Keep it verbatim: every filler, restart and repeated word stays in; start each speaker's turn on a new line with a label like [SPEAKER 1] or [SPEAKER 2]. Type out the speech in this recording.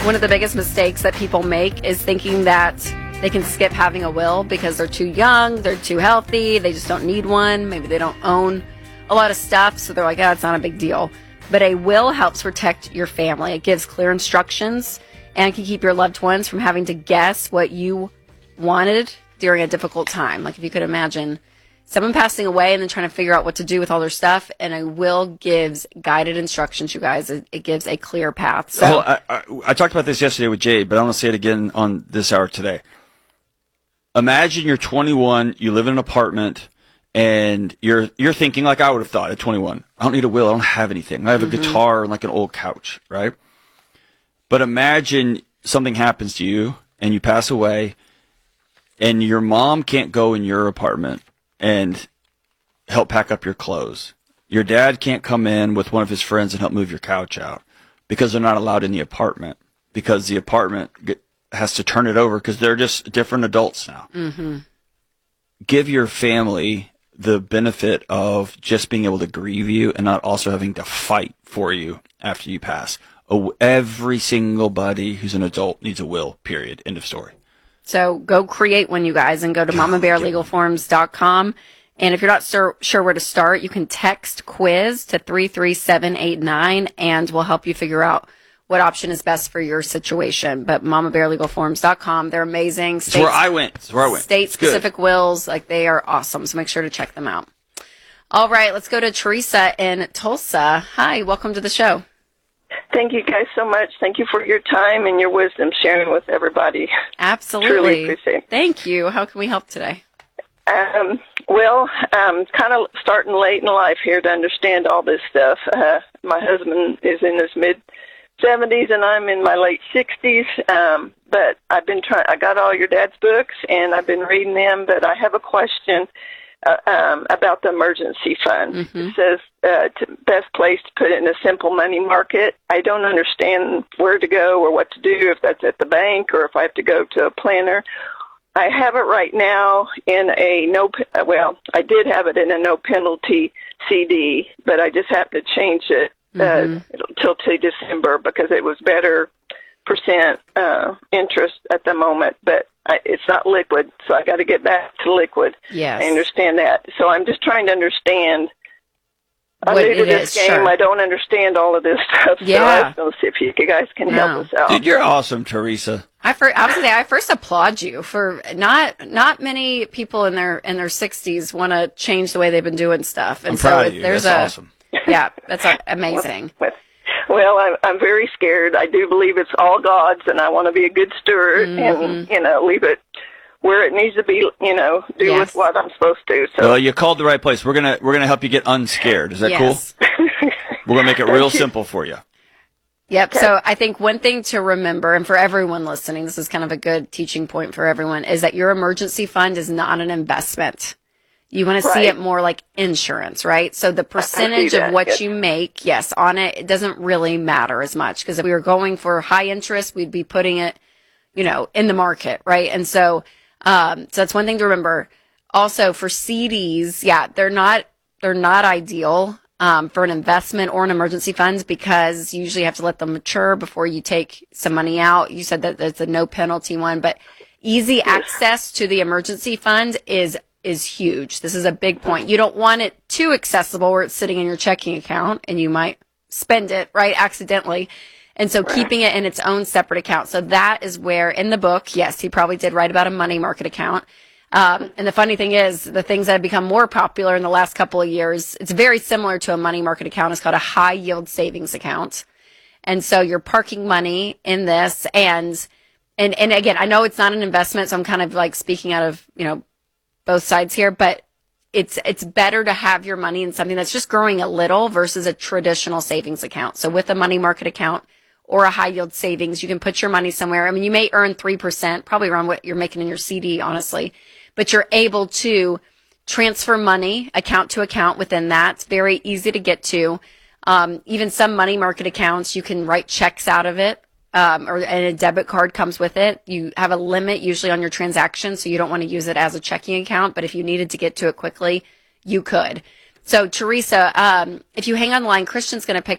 [SPEAKER 1] One of the biggest mistakes that people make is thinking that they can skip having a will because they're too young, they're too healthy, they just don't need one. Maybe they don't own a lot of stuff, so they're like, oh, it's not a big deal. But a will helps protect your family. It gives clear instructions and can keep your loved ones from having to guess what you wanted during a difficult time. Like if you could imagine someone passing away and then trying to figure out what to do with all their stuff, and a will gives guided instructions, you guys. It, it gives a clear path. So
[SPEAKER 2] well, I, I, I talked about this yesterday with Jade, but I'm going to say it again on this hour today. Imagine you're twenty-one, you live in an apartment, and you're you're thinking like I would have thought at twenty-one. I don't need a will. I don't have anything. I have a mm-hmm. guitar and like an old couch, right? But imagine something happens to you and you pass away, and your mom can't go in your apartment and help pack up your clothes. Your dad can't come in with one of his friends and help move your couch out because they're not allowed in the apartment because the apartment get, has to turn it over because they're just different adults now.
[SPEAKER 1] Mm-hmm.
[SPEAKER 2] Give your family the benefit of just being able to grieve you and not also having to fight for you after you pass. Oh, every single buddy who's an adult needs a will, period. End of story.
[SPEAKER 1] So go create one, you guys, and go to mama bear legal forms dot com. And if you're not sur- sure where to start, you can text quiz to three three seven eight nine, and we'll help you figure out what option is best for your situation. But mama bear legal forms dot com, they're amazing.
[SPEAKER 2] It's where I went. It's where I went.
[SPEAKER 1] State-specific wills, like they are awesome. So make sure to check them out. All right, let's go to Teresa in Tulsa. Hi, welcome to the show.
[SPEAKER 3] Thank you guys so much. Thank you for your time and your wisdom sharing with everybody.
[SPEAKER 1] Absolutely.
[SPEAKER 3] Truly appreciate it.
[SPEAKER 1] Thank you. How can we help today?
[SPEAKER 3] Um, well, I'm kind of starting late in life here to understand all this stuff. Uh, my husband is in his mid seventies and I'm in my late sixties. Um, but I've been trying, I got all your dad's books and I've been reading them, but I have a question uh, um, about the emergency fund. Mm-hmm. It says uh, to best place to put it in a simple money market. I don't understand where to go or what to do, if that's at the bank or if I have to go to a planner. I have it right now in a no, well, I did have it in a no penalty C D, but I just have to change it mm-hmm. uh, till to December because it was better percent uh, interest at the moment, but I, it's not liquid, so I got to get back to liquid.
[SPEAKER 1] Yes.
[SPEAKER 3] I understand that. So I'm just trying to understand. I'm
[SPEAKER 1] what
[SPEAKER 3] new to this
[SPEAKER 1] is,
[SPEAKER 3] game.
[SPEAKER 1] sure.
[SPEAKER 3] I don't understand all of this stuff,
[SPEAKER 1] yeah.
[SPEAKER 3] so I was going to see if you guys can
[SPEAKER 1] no.
[SPEAKER 3] help us out.
[SPEAKER 2] Dude, you're awesome, Teresa.
[SPEAKER 1] I first, I was say I first applaud you for not not many people in their in their sixties want to change the way they've been doing stuff. And
[SPEAKER 2] I'm
[SPEAKER 1] so
[SPEAKER 2] proud of you.
[SPEAKER 1] There's
[SPEAKER 2] That's
[SPEAKER 1] a,
[SPEAKER 2] awesome.
[SPEAKER 1] Yeah, that's a, amazing.
[SPEAKER 3] Well, well I'm, I'm very scared. I do believe it's all God's, and I want to be a good steward mm-hmm. and, you know, leave it where it needs to be, you know, do
[SPEAKER 1] yes.
[SPEAKER 3] with what I'm supposed to. So.
[SPEAKER 2] Well, you called the right place. We're gonna we're gonna help you get unscared. Is that
[SPEAKER 1] yes.
[SPEAKER 2] cool? We're gonna make it real simple for you.
[SPEAKER 1] Yep. Okay. So I think one thing to remember, and for everyone listening, this is kind of a good teaching point for everyone, is that your emergency fund is not an investment. You want to right. see it more like insurance, right? So the percentage of what yes. you make, yes, on it, it doesn't really matter as much because if we were going for high interest, we'd be putting it, you know, in the market, right? And so, um, so that's one thing to remember. Also for C Ds, yeah, they're not, they're not ideal, um, for an investment or an emergency fund because you usually have to let them mature before you take some money out. You said that there's a no penalty one, but easy yes. access to the emergency fund is is huge. This is a big point. You don't want it too accessible where it's sitting in your checking account and you might spend it, right, accidentally. And so right. keeping it in its own separate account. So that is where in the book, yes, he probably did write about a money market account. Um, and the funny thing is the things that have become more popular in the last couple of years, it's very similar to a money market account. It's called a high yield savings account. And so you're parking money in this and, and, and again, I know it's not an investment. So I'm kind of like speaking out of, you know, both sides here, but it's it's better to have your money in something that's just growing a little versus a traditional savings account. So with a money market account or a high yield savings, you can put your money somewhere. I mean, you may earn three percent, probably around what you're making in your C D, honestly, but you're able to transfer money account to account within that. It's very easy to get to. Um, even some money market accounts, you can write checks out of it. Um, or and a debit card comes with it. You have a limit usually on your transaction, so you don't want to use it as a checking account. But if you needed to get to it quickly, you could. So, Teresa, um, if you hang on the line, Christian's going to pick